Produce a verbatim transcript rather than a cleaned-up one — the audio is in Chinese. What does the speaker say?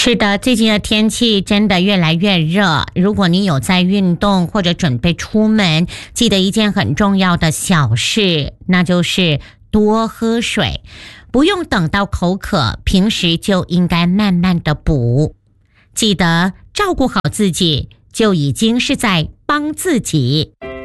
是的，最近的天气真的越来越热，如果你有在运动或者准备出门，记得一件很重要的小事，那就是多喝水，不用等到口渴，平时就应该慢慢的补。记得照顾好自己，就已经是在帮自己。